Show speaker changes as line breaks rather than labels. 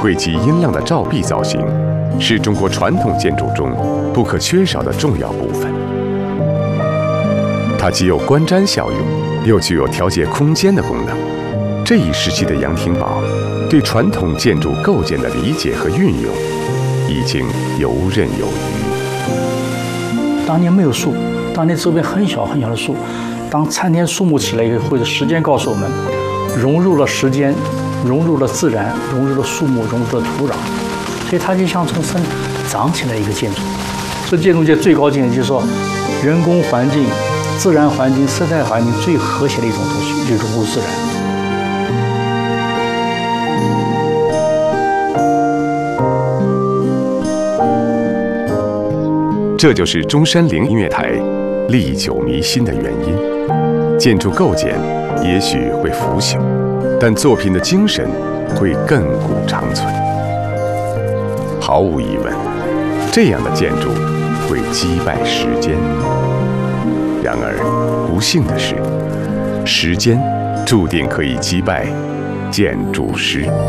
汇集音浪的照壁造型，是中国传统建筑中不可缺少的重要部分。它既有观瞻效用，又具有调节空间的功能。这一时期的杨廷宝对传统建筑构件的理解和运用已经游刃有余。
当年没有树，当年周边很小很小的树，当参天树木起来以后，或者时间告诉我们，融入了时间，融入了自然，融入了树木，融入了土壤，所以它就像从生长起来一个建筑。这建筑界最高境界就是说，人工环境、自然环境、生态环境最和谐的一种东西，就融入自然。
这就是中山陵音乐台历久弥新的原因。建筑构件也许会腐朽，但作品的精神会亘古长存。毫无疑问，这样的建筑会击败时间。然而，不幸的是，时间注定可以击败建筑师。